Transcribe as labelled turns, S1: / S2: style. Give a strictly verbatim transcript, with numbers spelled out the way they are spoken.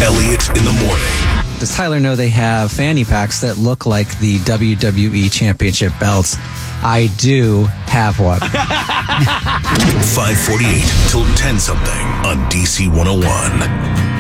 S1: Elliott in the morning.
S2: Does Tyler know they have fanny packs that look like the W W E Championship belts? I do have one.
S1: five forty-eight till ten something on D C one oh one.